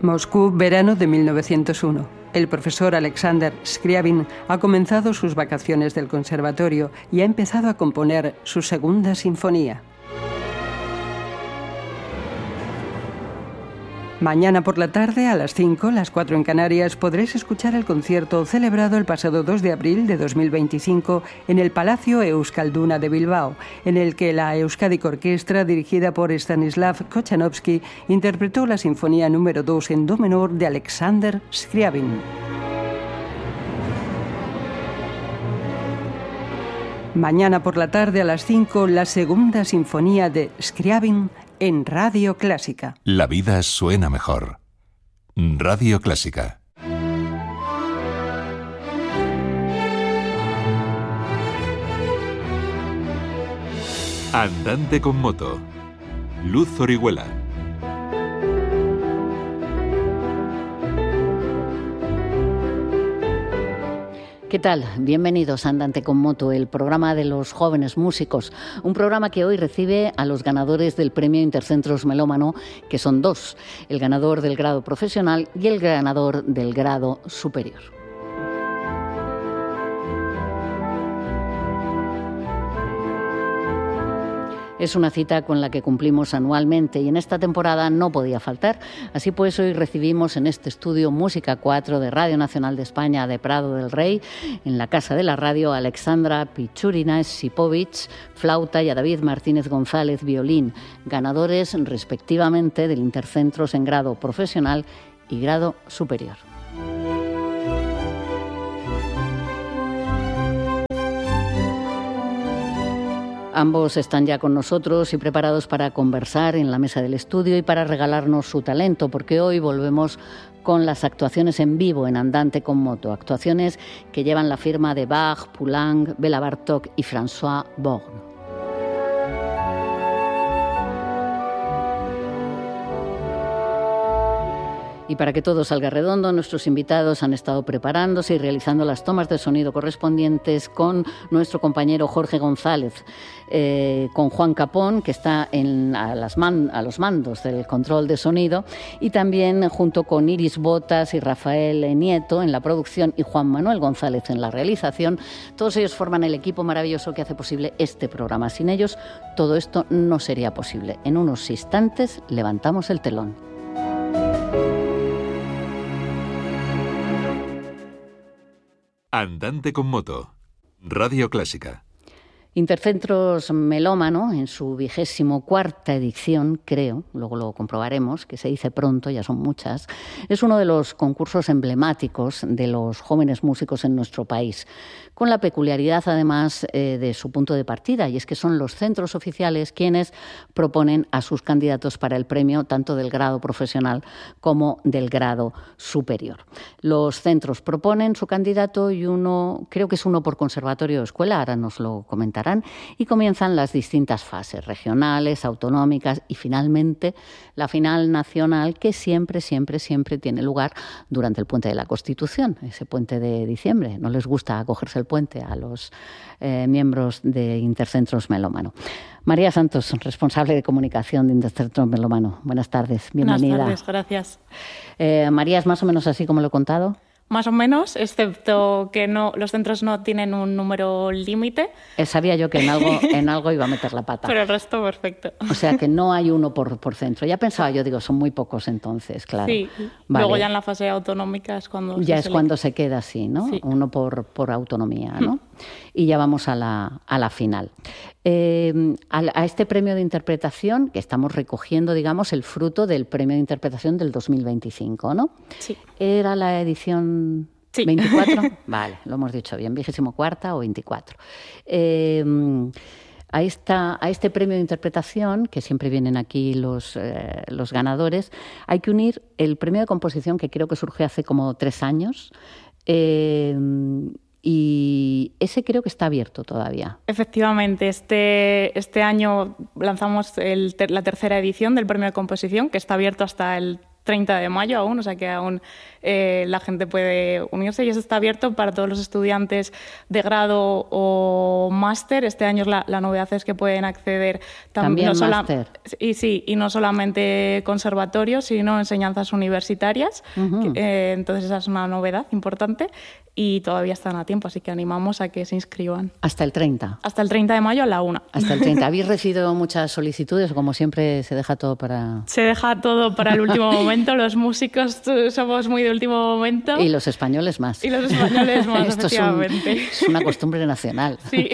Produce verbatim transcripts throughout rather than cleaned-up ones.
Moscú, verano de mil novecientos uno. El profesor Alexander Scriabin ha comenzado sus vacaciones del conservatorio y ha empezado a componer su segunda sinfonía. Mañana por la tarde, a las cinco, las cuatro en Canarias, podréis escuchar el concierto celebrado el pasado dos de abril de dos mil veinticinco en el Palacio Euskalduna de Bilbao, en el que la Euskadi Orquestra, dirigida por Stanislav Kochanowski, interpretó la sinfonía número dos en do menor de Alexander Scriabin. Mañana por la tarde, a las cinco, la segunda sinfonía de Scriabin en Radio Clásica. La vida suena mejor. Radio Clásica. Andante con moto. Luz Orihuela. ¿Qué tal? Bienvenidos a Andante con Moto, el programa de los jóvenes músicos. Un programa que hoy recibe a los ganadores del premio Intercentros Melómano, que son dos, el ganador del grado profesional y el ganador del grado superior. Es una cita con la que cumplimos anualmente y en esta temporada no podía faltar. Así pues, hoy recibimos en este estudio Música cuatro de Radio Nacional de España de Prado del Rey, en la Casa de la Radio, a Alexandra Pichurina-Sipovich, flauta, y a David Martínez González, violín, ganadores respectivamente del Intercentros en grado profesional y grado superior. Ambos están ya con nosotros y preparados para conversar en la mesa del estudio y para regalarnos su talento, porque hoy volvemos con las actuaciones en vivo en Andante con Moto, actuaciones que llevan la firma de Bach, Poulenc, Béla Bartók y François Born. Y para que todo salga redondo, nuestros invitados han estado preparándose y realizando las tomas de sonido correspondientes con nuestro compañero Jorge González, eh, con Juan Capón, que está en, a, las man, a los mandos del control de sonido, y también junto con Iris Botas y Rafael Nieto en la producción y Juan Manuel González en la realización. Todos ellos forman el equipo maravilloso que hace posible este programa. Sin ellos, todo esto no sería posible. En unos instantes levantamos el telón. Andante con Moto. Radio Clásica. Intercentros Melómano, en su vigésimo cuarta edición, creo, luego lo comprobaremos, que se dice pronto, ya son muchas, es uno de los concursos emblemáticos de los jóvenes músicos en nuestro país, con la peculiaridad, además, eh, de su punto de partida, y es que son los centros oficiales quienes proponen a sus candidatos para el premio, tanto del grado profesional como del grado superior. Los centros proponen su candidato y uno, creo que es uno por conservatorio o escuela, ahora nos lo comentarán, y comienzan las distintas fases, regionales, autonómicas y finalmente la final nacional, que siempre, siempre, siempre tiene lugar durante el Puente de la Constitución, ese puente de diciembre. No les gusta acogerse el puente a los eh, miembros de Intercentros Melómano. María Santos, responsable de comunicación de Intercentros Melómano. Buenas tardes, bienvenida. Buenas tardes, gracias. Eh, María, ¿es más o menos así como lo he contado? Más o menos, excepto que no, los centros no tienen un número límite. Eh, sabía yo que en algo, en algo iba a meter la pata. Pero el resto, perfecto. O sea, que no hay uno por, por centro. Ya pensaba yo, digo, son muy pocos entonces, claro. Sí, vale. Luego ya en la fase autonómica es cuando Ya se es selec- cuando se queda así, ¿no? Sí. Uno por, por autonomía, ¿no? Y ya vamos a la, a la final. Eh, a, a este premio de interpretación, que estamos recogiendo, digamos, el fruto del premio de interpretación del dos mil veinticinco, ¿no? Sí. ¿Era la edición Sí. veinticuatro? Vale, lo hemos dicho bien, vigésimo cuarta o veinticuatro. Eh, a, esta, a este premio de interpretación, que siempre vienen aquí los, eh, los ganadores, hay que unir el premio de composición, que creo que surgió hace como tres años, eh, y ese creo que está abierto todavía. Efectivamente, este, este año lanzamos el ter- la tercera edición del premio de composición, que está abierto hasta el treinta de mayo aún, o sea que aún eh, la gente puede unirse y eso está abierto para todos los estudiantes de grado o máster. Este año la, la novedad es que pueden acceder tam también no sola máster. Y sí, y no solamente conservatorios, sino enseñanzas universitarias. Uh-huh. eh, entonces esa es una novedad importante y todavía están a tiempo, así que animamos a que se inscriban. Hasta el treinta. Hasta el treinta de mayo a la una. Hasta el treinta. ¿Habéis recibido muchas solicitudes o como siempre se deja todo para...? Se deja todo para el último momento. Los músicos somos muy de último momento. Y los españoles más. Y los españoles más, Esto efectivamente. Es, un, es una costumbre nacional. Sí.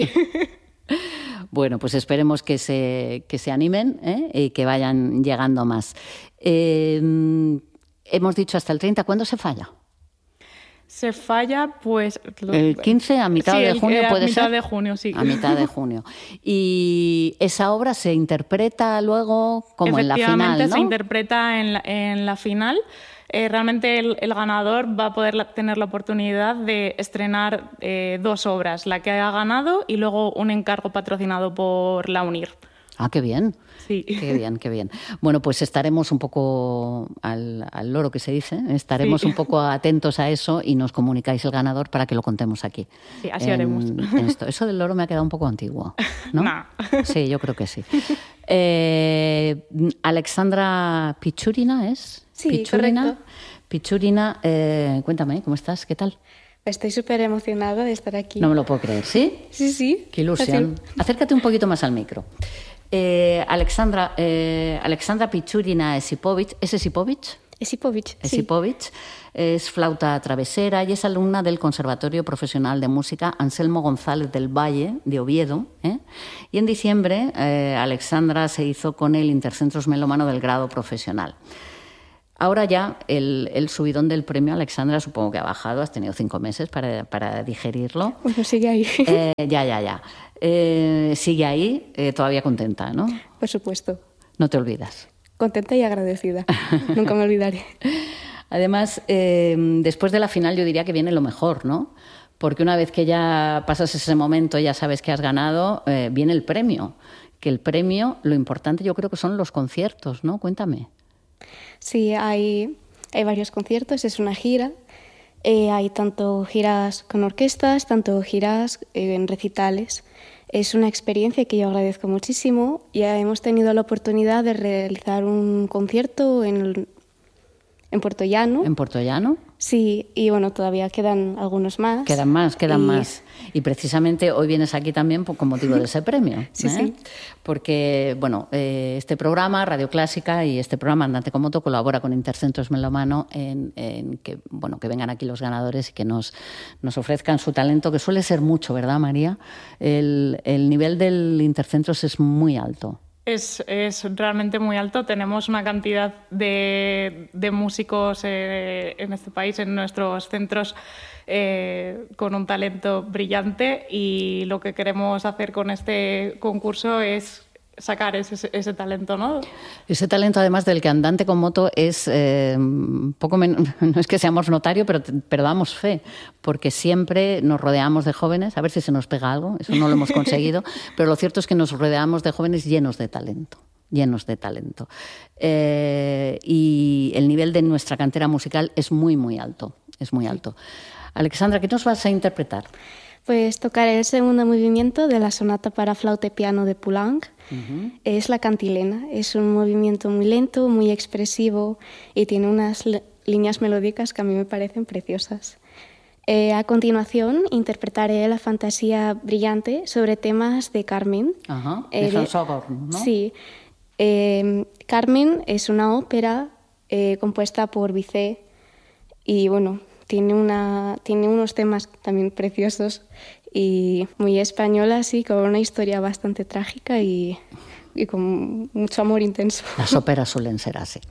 Bueno, pues esperemos que se, que se animen, ¿eh? Y que vayan llegando más. Eh, hemos dicho hasta el treinta. ¿Cuándo se falla? Se falla, pues... El quince, a mitad sí, de junio, a ¿puede mitad ser? de junio, sí. A mitad de junio. Y esa obra se interpreta luego como en la final, ¿no? Efectivamente, se interpreta en la, en la final. Eh, realmente el, el ganador va a poder la, tener la oportunidad de estrenar eh, dos obras, la que haya ganado y luego un encargo patrocinado por la UNIR. Ah, qué bien. Sí. Qué bien, qué bien. Bueno, pues estaremos un poco al, al loro que se dice, estaremos sí. un poco atentos a eso y nos comunicáis el ganador para que lo contemos aquí. Sí, así en, haremos. En esto. Eso del loro me ha quedado un poco antiguo, ¿no? Nah. Sí, yo creo que sí. Eh, Alexandra Pichurina, ¿es? Sí, Pichurina. correcto. Pichurina, eh, cuéntame, ¿cómo estás? ¿Qué tal? Estoy súper emocionada de estar aquí. No me lo puedo creer, ¿sí? Sí, sí. Qué ilusión. Así. Acércate un poquito más al micro. Eh, Alexandra, eh, Alexandra Pichurina Esipovich, ¿es Esipovich? Esipovich, Esipovich sí. Es flauta travesera y es alumna del Conservatorio Profesional de Música Anselmo González del Valle de Oviedo. ¿eh? Y en diciembre eh, Alexandra se hizo con el Intercentros Melómano del grado profesional. Ahora ya el, el subidón del premio, Alexandra, supongo que ha bajado, has tenido cinco meses para, para digerirlo. Bueno, sigue ahí. Eh, ya, ya, ya. Eh, sigue ahí, eh, todavía contenta, ¿no? Por supuesto. No te olvidas. Contenta y agradecida. Nunca me olvidaré. Además, eh, después de la final yo diría que viene lo mejor, ¿no? Porque una vez que ya pasas ese momento, ya sabes que has ganado, eh, viene el premio. Que el premio, lo importante yo creo que son los conciertos, ¿no? Cuéntame. Sí, hay, hay varios conciertos, es una gira. Eh, hay tanto giras con orquestas, tanto giras eh, en recitales. Es una experiencia que yo agradezco muchísimo. Ya hemos tenido la oportunidad de realizar un concierto en, en Puerto Llano. ¿En Puerto Llano? Sí, y bueno, todavía quedan algunos más. Quedan más, quedan y... más. Y precisamente hoy vienes aquí también con motivo de ese premio. Sí, ¿eh? sí. Porque, bueno, eh, este programa, Radio Clásica, y este programa Andante con Moto colabora con Intercentros Melómano en, en que, bueno, que vengan aquí los ganadores y que nos, nos ofrezcan su talento, que suele ser mucho, ¿verdad, María? El, el nivel del Intercentros es muy alto. Es, es realmente muy alto. Tenemos una cantidad de, de músicos eh, en este país, en nuestros centros, eh, con un talento brillante y lo que queremos hacer con este concurso es sacar ese, ese talento, ¿no? Ese talento, además, del que Andante con Moto es eh, poco menos, no es que seamos notario, pero, pero damos fe, porque siempre nos rodeamos de jóvenes, a ver si se nos pega algo, eso no lo hemos conseguido, pero lo cierto es que nos rodeamos de jóvenes llenos de talento, llenos de talento. Eh, y el nivel de nuestra cantera musical es muy, muy alto, es muy alto. Alexandra, ¿qué nos vas a interpretar? Pues tocaré el segundo movimiento de la sonata para flauta y piano de Poulenc. Uh-huh. Es la cantilena. Es un movimiento muy lento, muy expresivo y tiene unas líneas melódicas que a mí me parecen preciosas. Eh, a continuación interpretaré la fantasía brillante sobre temas de Carmen. Uh-huh. Eh, de Saint-Sauveur, ¿no? Sí. Eh, Carmen es una ópera eh, compuesta por Bizet y bueno, tiene, una, tiene unos temas también preciosos y muy española, sí, con una historia bastante trágica y, y con mucho amor intenso. Las óperas suelen ser así.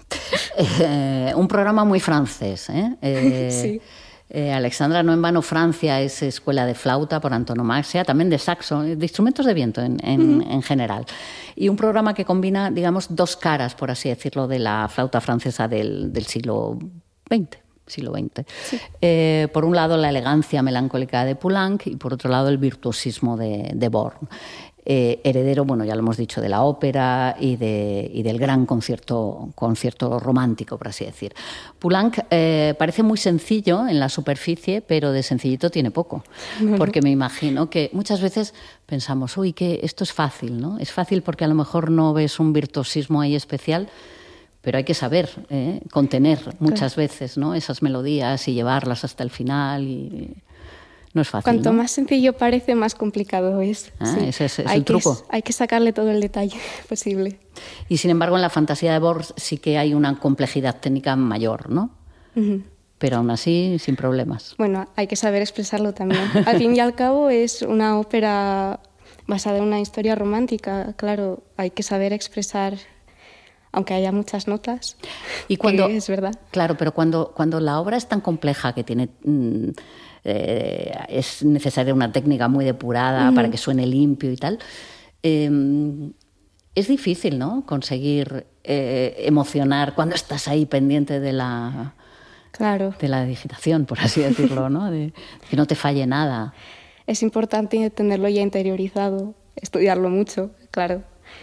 Eh, un programa muy francés, ¿eh? eh sí. Eh, Alexandra, no en vano Francia es escuela de flauta por antonomasia, también de saxo, de instrumentos de viento en, en, mm. en general. Y un programa que combina, digamos, dos caras, por así decirlo, de la flauta francesa del, del siglo veinte. Siglo veinte. Sí. Eh, por un lado, la elegancia melancólica de Poulenc y por otro lado, el virtuosismo de, de Born. eh, heredero, bueno, ya lo hemos dicho, de la ópera y, de, y del gran concierto, concierto romántico, por así decir. Poulenc eh, parece muy sencillo en la superficie, pero de sencillito tiene poco, porque me imagino que muchas veces pensamos, uy, que esto es fácil, ¿no? Es fácil porque a lo mejor no ves un virtuosismo ahí especial, pero hay que saber eh, contener muchas claro. veces, ¿no? Esas melodías y llevarlas hasta el final y no es fácil. Cuanto ¿no? más sencillo parece, más complicado es. Ah, sí. Ese es, es hay el truco. Que, hay que sacarle todo el detalle posible. Y sin embargo, en la fantasía de Borges sí que hay una complejidad técnica mayor, ¿no? Uh-huh. Pero aún así, sin problemas. Bueno, hay que saber expresarlo también. Al fin y al cabo, es una ópera basada en una historia romántica. Claro, hay que saber expresar, aunque haya muchas notas, y cuando, que es verdad. Claro, pero cuando, cuando la obra es tan compleja que tiene... Mmm, Eh, es necesaria una técnica muy depurada uh-huh. para que suene limpio y tal. Eh, es difícil, ¿no? Conseguir eh, emocionar cuando estás ahí pendiente de la, claro. de la digitación, por así decirlo, ¿no? De, de que no te falle nada. Es importante tenerlo ya interiorizado, estudiarlo mucho, claro.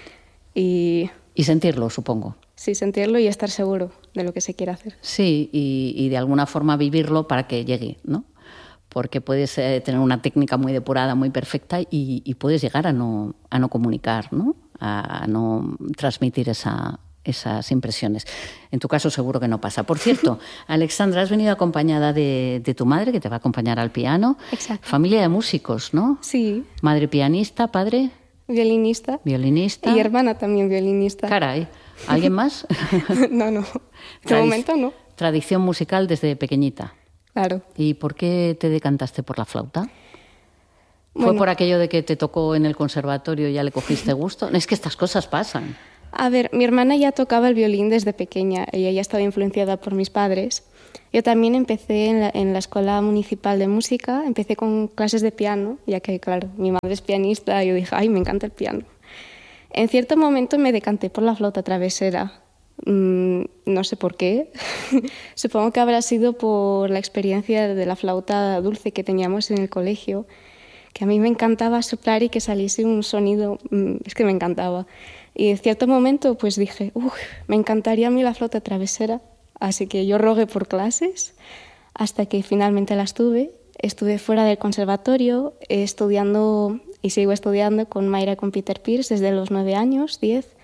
Y, y sentirlo, supongo. Sí, sentirlo y estar seguro de lo que se quiere hacer. Sí, y, y de alguna forma vivirlo para que llegue, ¿no? Porque puedes eh, tener una técnica muy depurada, muy perfecta y, y puedes llegar a no, a no comunicar, ¿no? A, a no transmitir esa, esas impresiones. En tu caso seguro que no pasa. Por cierto, Alexandra, has venido acompañada de, de tu madre, que te va a acompañar al piano. Exacto. Familia de músicos, ¿no? Sí. Madre pianista, padre... Violinista. Violinista. Y hermana también violinista. Caray. ¿Alguien más? no, no. De Tradi- momento no. Tradición musical desde pequeñita. Claro. ¿Y por qué te decantaste por la flauta? Bueno, ¿Fue por aquello de que te tocó en el conservatorio y ya le cogiste gusto? Es que estas cosas pasan. A ver, mi hermana ya tocaba el violín desde pequeña. Ella ya estaba influenciada por mis padres. Yo también empecé en la, en la Escuela Municipal de Música. Empecé con clases de piano, ya que, claro, mi madre es pianista. Y yo dije, ay, me encanta el piano. En cierto momento me decanté por la flauta travesera. Mm, no sé por qué. Supongo que habrá sido por la experiencia de la flauta dulce que teníamos en el colegio, que a mí me encantaba soplar y que saliese un sonido, mm, es que me encantaba. Y en cierto momento pues dije, uff, me encantaría a mí la flauta travesera. Así que yo rogué por clases hasta que finalmente las tuve. Estuve fuera del conservatorio estudiando y sigo estudiando con Mayra y con Peter Pierce desde los nueve años, diez.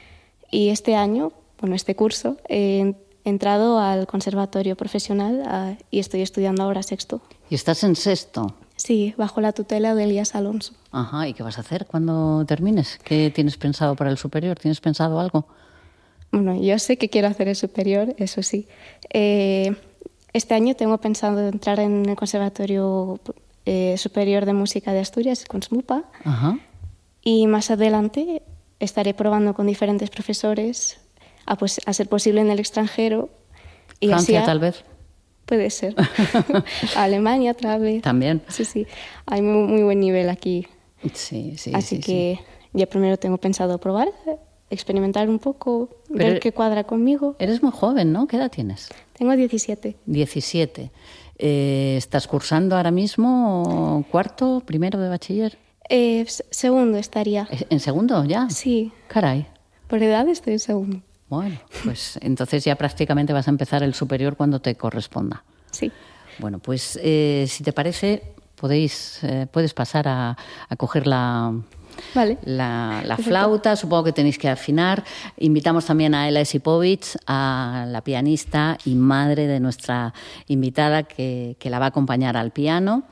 Y este año, bueno, este curso, he entrado al conservatorio profesional a, y estoy estudiando ahora sexto. ¿Y estás en sexto? Sí, bajo la tutela de Elías Alonso. Ajá, ¿y qué vas a hacer cuando termines? ¿Qué tienes pensado para el superior? ¿Tienes pensado algo? Bueno, yo sé que quiero hacer el superior, eso sí. Eh, este año tengo pensado entrar en el Conservatorio eh, Superior de Música de Asturias, con SMUPA. Ajá. Y más adelante estaré probando con diferentes profesores, a, pues, a ser posible en el extranjero. Y Francia, así a, tal vez. Puede ser. Alemania, otra vez. También. Sí, sí. Hay muy, muy buen nivel aquí. Sí, sí. Así sí, que sí. ya primero tengo pensado probar, experimentar un poco, Pero ver qué cuadra conmigo. Eres muy joven, ¿no? ¿Qué edad tienes? Tengo diecisiete. diecisiete. Eh, ¿Estás cursando ahora mismo cuarto, primero de bachiller? Eh, segundo estaría. ¿En segundo ya? Sí. Caray. Por edad estoy en segundo. Bueno, pues entonces ya prácticamente vas a empezar el superior cuando te corresponda. Sí. Bueno, pues eh, si te parece, podéis, eh, puedes pasar a, a coger la, vale. la, la flauta. Supongo que tenéis que afinar. Invitamos también a Ela Esipovich, a la pianista y madre de nuestra invitada, que, que la va a acompañar al piano.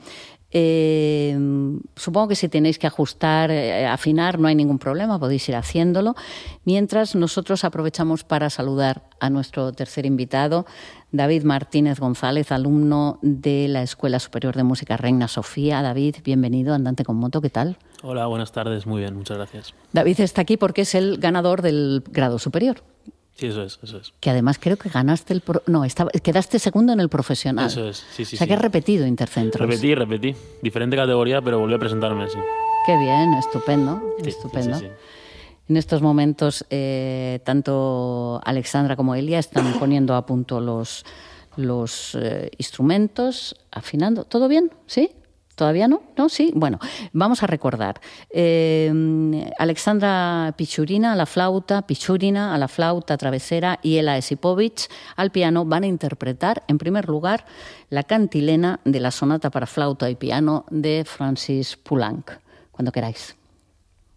Eh, supongo que si tenéis que ajustar, eh, afinar, no hay ningún problema, podéis ir haciéndolo. Mientras nosotros aprovechamos para saludar a nuestro tercer invitado, David Martínez González, alumno de la Escuela Superior de Música Reina Sofía. David, bienvenido, andante con moto, ¿qué tal? Hola, buenas tardes, muy bien, muchas gracias. David está aquí porque es el ganador del grado superior. Sí, eso es, eso es. Que además creo que ganaste el... Pro... No, estaba... quedaste segundo en el profesional. Eso es, sí, sí. O sea, sí. que has repetido Intercentros. Repetí, repetí. Diferente categoría, pero volví a presentarme, sí. Qué bien, estupendo, Sí, estupendo. sí, sí, sí. En estos momentos, eh, tanto Alexandra como Elia están poniendo a punto los, los eh, instrumentos, afinando. ¿Todo bien? ¿Sí? ¿Todavía no? ¿No? Sí. Bueno, vamos a recordar. Eh, Alexandra Pichurina a la flauta, Pichurina a la flauta travesera y Ela Esipovich al piano van a interpretar, en primer lugar, la cantilena de la sonata para flauta y piano de Francis Poulenc. Cuando queráis.